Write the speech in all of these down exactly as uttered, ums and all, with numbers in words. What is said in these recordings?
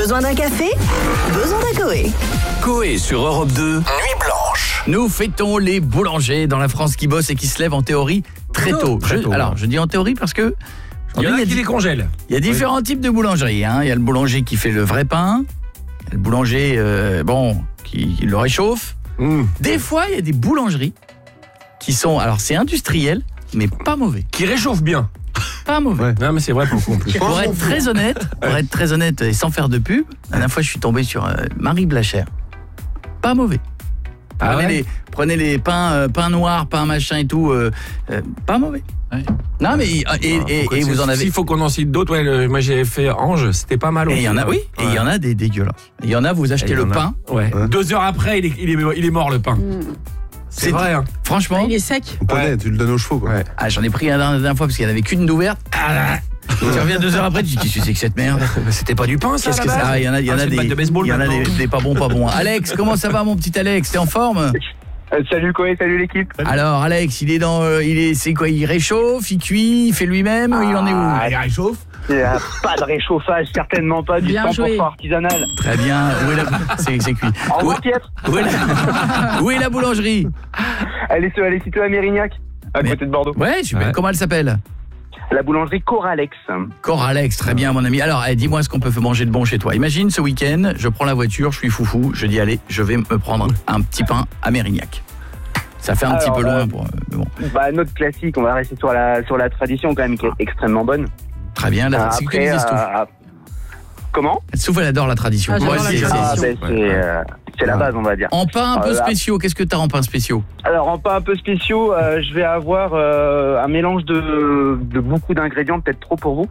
Besoin d'un café? Besoin d'un Coé. Coé sur Europe deux, Nuit Blanche. Nous fêtons les boulangers dans la France qui bossent et qui se lèvent en théorie très tôt. Très Je, tôt, alors, ouais. je dis en théorie parce que... Il y en a qui di- les congèlent. Il y a différents oui. types de boulangeries. Hein. Il y a le boulanger qui fait le vrai pain. Il y a le boulanger, euh, bon, qui, qui le réchauffe. Mmh. Des fois, il y a des boulangeries qui sont... Alors, c'est industriel, mais pas mauvais. Qui réchauffe bien. Pas mauvais. Ouais. Non, mais c'est vrai pour le coup. en plus. Pour être très honnête, pour être très honnête et sans faire de pub, la dernière fois, je suis tombé sur euh, Marie Blachère. Pas mauvais. Ah prenez, ouais les, prenez les pains, euh, pains noirs, pains machin et tout, euh, euh, pas mauvais. Ouais. Non mais et, et, Ah, et, et vous en avez. S'il faut qu'on en cite d'autres, ouais, le, moi j'ai fait Ange, c'était pas mal. Et il y en a, oui. Et il ouais. y en a des dégueulasses. Il y en a, vous achetez Et le il y en a- pain. Ouais. Ouais. Deux heures après, il est, il est, il est mort le pain. Mmh. C'est C'est- vrai. Hein. Franchement, Ah, il est sec. On connaît, Ouais. tu le donnes aux chevaux, quoi. Ouais. ah, j'en ai pris un la dernière fois parce qu'il n'y en avait qu'une d'ouverte. Ah, tu reviens deux heures après, tu dis qu'est-ce que c'est que cette merde? C'était pas du pain, ça. Qu'est-ce à que la ça? base Ah, il y en a, il y en Ah, a c'est une des, batte de baseball il y en a des, maintenant. des pas bons, pas bons. Alex, comment ça va mon petit Alex? T'es en forme? Euh, salut Coé, salut l'équipe. Alors Alex, il est dans, euh, il est, c'est quoi? Il réchauffe, il cuit, il fait lui-même, ou il en est où? Ah, il réchauffe. Il n'y a pas de réchauffage, certainement pas, du Bien cent pour cent joué. artisanal. Très bien. Où est la, c'est, c'est cuit. Au Où, revoir Pietre. où est la, où est la boulangerie? Elle est, elle est située à Mérignac, à Mais- côté de Bordeaux. Ouais, super. Ouais. Comment elle s'appelle? La boulangerie Coralex. Coralex, très bien mon ami. Alors, eh, dis-moi ce qu'on peut manger de bon chez toi. Imagine ce week-end, je prends la voiture, je suis foufou, je dis allez, je vais me prendre un petit pain à Mérignac. Ça fait un Alors, petit peu loin euh, pour... euh, mais bon, Bah, notre classique, on va rester sur la, sur la tradition quand même, qui est extrêmement bonne. très bien. La, Euh, c'est que après, les Estoufs. euh, comment Souf, elle adore la tradition. Ah, j'adore Moi, la c'est- tradition. Ah, c'est- ben, c'est euh, c'est la base, on va dire. En pain un peu Euh, là- spéciaux, qu'est-ce que t'as en pain spéciaux? Alors, en pain un peu spéciaux, euh, je vais avoir euh, un mélange de, de beaucoup d'ingrédients, peut-être trop pour vous.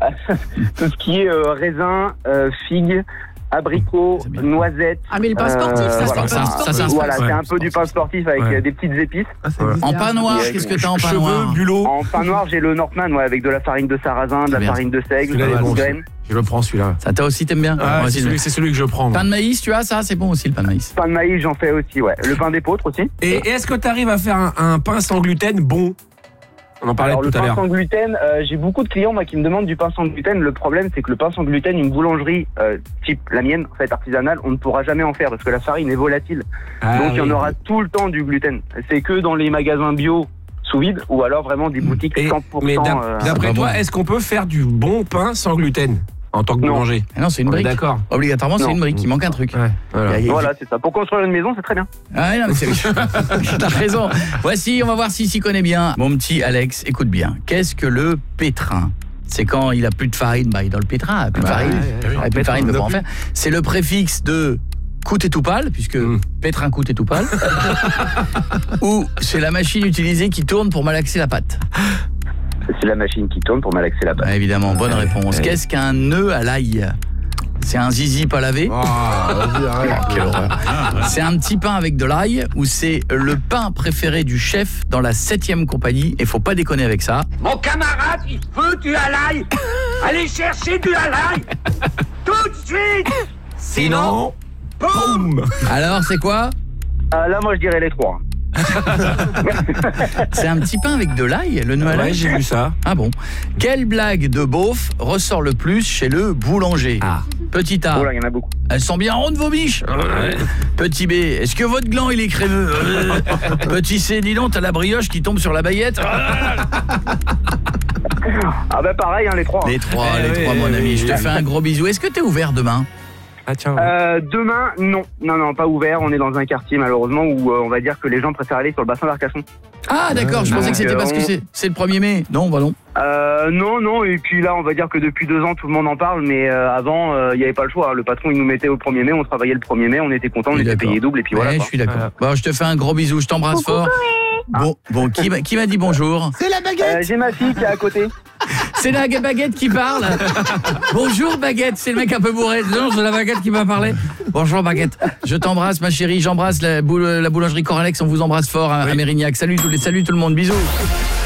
Tout ce qui est euh, raisin, euh, figues, abricots, C'est bien. noisettes. Ah, mais le pain sportif, ça, voilà. c'est le pain Ça, ça, sportif. ça, Voilà, Ouais, c'est un peu du pain sportif avec Ouais. euh, des petites épices. Ah, ça Ouais. existe. En pain noir, Et- qu'est-ce que t'as en pain Cheveux, noir? bulot. En pain noir, j'ai le Northman, ouais, avec de la farine de sarrasin, de la Très bien. farine de seigle, Celui-là, il est de bon, graines. Je le prends celui-là. Ça toi aussi t'aimes bien? Ah, Moi c'est, aussi, celui, c'est celui que je prends. moi. pain de maïs, tu as ça? C'est bon aussi le pain de maïs. Pain de maïs, j'en fais aussi, ouais. Le pain d'épeautre aussi. Et, et est-ce que tu arrives à faire un, un pain sans gluten bon? On en parlait Alors, le tout à pain l'heure. sans gluten, euh, j'ai beaucoup de clients moi, qui me demandent du pain sans gluten. Le problème, c'est que le pain sans gluten, une boulangerie euh, type la mienne, en fait, artisanale, on ne pourra jamais en faire parce que la farine est volatile. Ah, Donc, il y en oui. aura tout le temps du gluten. C'est que dans les magasins bio sous vide ou alors vraiment des boutiques Et- cent pour cent. mais d'ap- euh, d'après pas toi, bon. est-ce qu'on peut faire du bon pain sans gluten en tant que Non. boulanger? Ah non, c'est une On est brique. d'accord. Obligatoirement, c'est Non. une brique. Il manque un truc. Ouais, voilà. Il y a- Voilà, c'est ça. Pour construire une maison, c'est très bien. Ah non, mais c'est... T'as raison. Voici, on va voir s'il s'y connaît bien. Mon petit Alex, écoute bien. Qu'est-ce que le pétrin? C'est quand il a plus de farine, bah il est dans le pétrin, plus de Bah, farine. ouais, ouais, Il a ouais. plus de farine, il ne peut pas en Pétrin, faire. C'est le préfixe de coûte et tout pâle, puisque Mm. pétrin coûte et tout pâle. Ou c'est la machine utilisée qui tourne pour malaxer la pâte. C'est la machine qui tourne pour malaxer la base. Ah, évidemment, bonne réponse. ouais. Qu'est-ce qu'un nœud à l'ail? C'est un zizi pas lavé? Ah, vas-y, arrête. Oh, quelle horreur. C'est un petit pain avec de l'ail ou c'est le pain préféré du chef dans la septième compagnie et faut pas déconner avec ça. Mon camarade, il veut du halal. Allez chercher du halal. Tout de suite. Sinon, Boum. boum. Alors c'est quoi? Ah, là, moi, je dirais les trois. C'est un petit pain avec de l'ail, le nœud à Ouais, l'ail? j'ai vu ça. Ah bon. Quelle blague de beauf ressort le plus chez le boulanger? Ah. Petit A, Oh là, il y en a beaucoup. elles sont bien rondes vos biches? Petit B, est-ce que votre gland il est crémeux? Petit C, dis donc, t'as la brioche qui tombe sur la baguette? Ah, bah, pareil, hein, les trois. hein. Les trois, Eh les oui, trois, mon oui, ami. Je te oui. fais un gros bisou. Est-ce que t'es ouvert demain? Ah tiens. Euh, demain, non. Non, non, pas ouvert. On est dans un quartier, malheureusement, où euh, on va dire que les gens préfèrent aller sur le bassin d'Arcachon. Ah d'accord, je pensais que c'était Donc, parce que on- c'est c'est le premier mai. Non, bah non. Euh, non, non, et puis là, on va dire que depuis deux ans, tout le monde en parle, mais euh, avant, il n'y avait pas le choix. Le patron, il nous mettait au premier mai, on travaillait le premier mai, on était content, on Oui, était d'accord. payé double, et puis voilà. Ouais, je quoi. suis d'accord. Voilà. Bon, je te fais un gros bisou, je t'embrasse fort. Bon, bon, qui m'a qui m'a dit bonjour? Euh, J'ai ma fille qui est à côté. C'est la baguette qui parle. Bonjour baguette, c'est le mec un peu bourré. Non, c'est la baguette qui m'a parlé. Bonjour baguette. Je t'embrasse ma chérie, j'embrasse la, boule- la boulangerie Coralex, on vous embrasse fort à, à Mérignac. Salut tous les salut tout le monde, bisous.